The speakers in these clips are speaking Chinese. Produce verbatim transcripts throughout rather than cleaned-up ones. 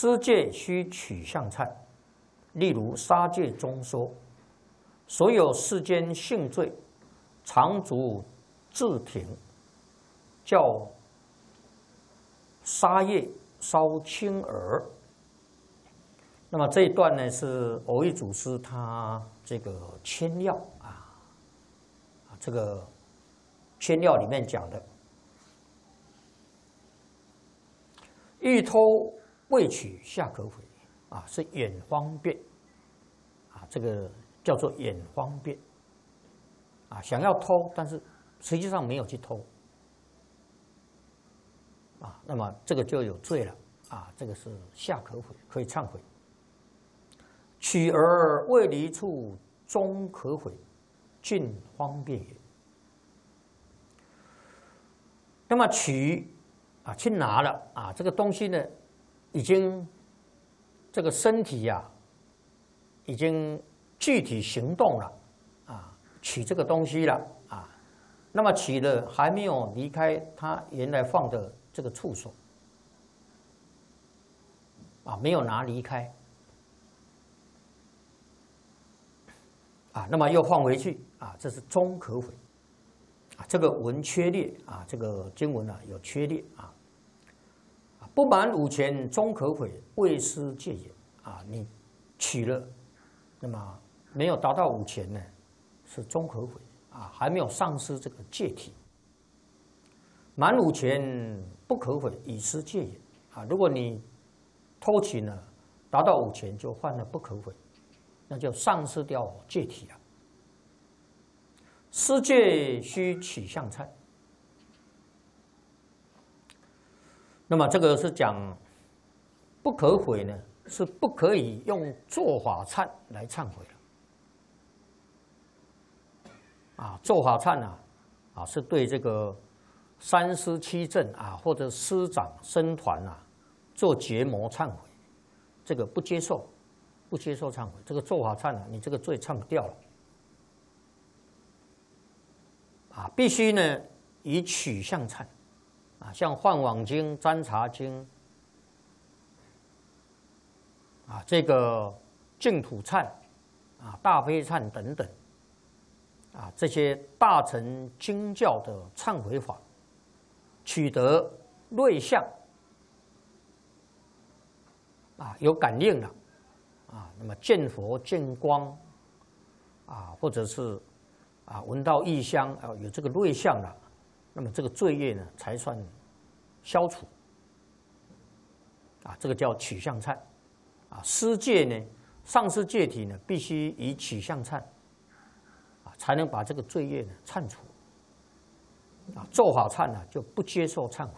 施戒须取相忏，例如杀戒中说，所有世间性罪，常足自挺，叫杀业稍轻耳。那么这一段呢，是蕅益祖师他这个签要啊，这个签要里面讲的，欲偷未取下可悔啊，是眼方便啊，这个叫做眼方便啊，想要偷，但是实际上没有去偷啊，那么这个就有罪了啊，这个是下可悔，可以忏悔。取而未离处，终可悔，尽方便也。那么取啊，去拿了啊，这个东西呢，已经这个身体呀、啊，已经具体行动了啊，取这个东西了啊。那么取了还没有离开他原来放的这个处所啊，没有拿离开。啊，那么又放回去啊，这是终可悔啊。这个文缺裂啊，这个经文啊有缺裂啊。不满五钱终可悔，未失戒也啊。你取了，那么没有达到五钱呢，是终可悔啊，还没有丧失这个戒体。满五钱不可悔，已失戒也啊。如果你偷取呢，达到五钱就犯了不可悔。那就丧失掉戒体了。施戒须取相忏。那么这个是讲不可悔呢，是不可以用做法忏来忏悔了。啊，做法忏啊，啊是对这个三司七正啊或者师长僧团啊做结魔忏悔，这个不接受。不接受忏悔，这个做法忏啊，你这个罪忏不掉了啊！必须呢以取相忏啊，像《梵网经》《占察经》啊，这个净土忏啊、大悲忏等等啊，这些大乘经教的忏悔法，取得瑞相啊，有感应了。啊，那么见佛见光，啊，或者是啊闻到异香啊，有这个瑞相了，那么这个罪业呢才算消除。啊，这个叫取相忏。啊，施戒呢，丧失戒体呢，必须以取相忏，啊，才能把这个罪业呢忏除。啊，做法忏呢就不接受忏悔。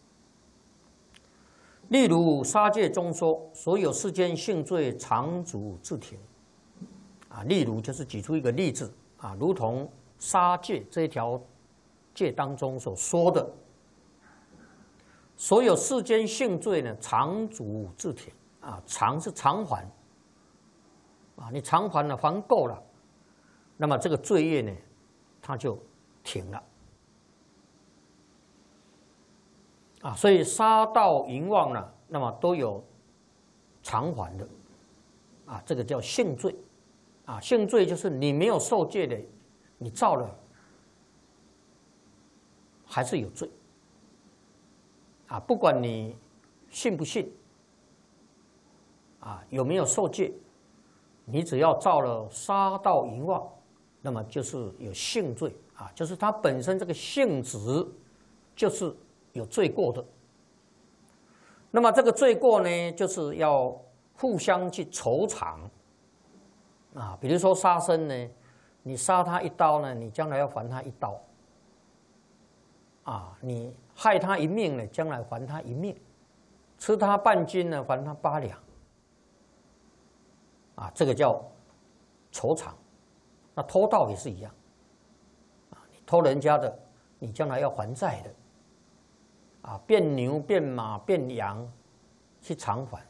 例如杀戒中说，所有世间性罪，常足自挺。啊，例如就是举出一个例子啊，如同杀戒这一条戒当中所说的，所有世间性罪呢，常足自挺。啊，常是偿还。啊，你偿还了，还够了，那么这个罪业呢，它就停了。啊，所以杀盗淫妄呢，那么都有偿还的，啊，这个叫性罪，啊，性罪就是你没有受戒的，你造了，还是有罪，啊，不管你信不信，啊，有没有受戒，你只要造了杀盗淫妄，那么就是有性罪，啊，就是它本身这个性质就是有罪过的，那么这个罪过呢，就是要互相去酬偿啊。比如说杀生呢，你杀他一刀呢，你将来要还他一刀啊；你害他一命呢，将来还他一命；吃他半斤呢，还他八两啊。这个叫酬偿。那偷盗也是一样啊，你偷人家的，你将来要还债的。啊，变牛、变马、变羊，去偿还。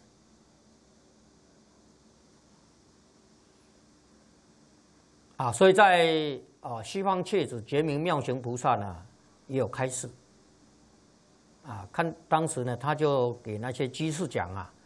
啊，所以在啊西方切子觉明妙行菩萨呢，也有开示。啊，看当时呢，他就给那些居士讲啊，